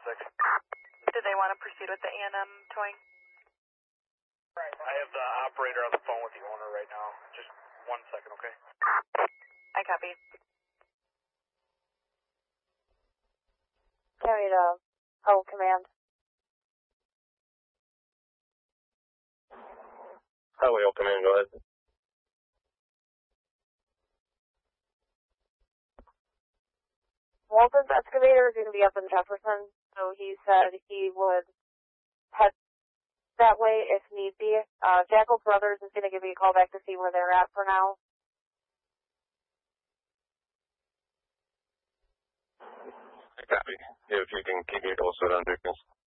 Did they want to proceed with the A&M towing? I have the operator on the phone with the owner right now. Just 1 second, okay? I copy. Carry to Hull Command. Highway Hill Command, go ahead. Walton's excavator is going to be up in Jefferson, so he said he would head that way if need be. Jackal Brothers is going to give me a call back to see where they're at for now. I copy. If you can keep me posted on Dickens.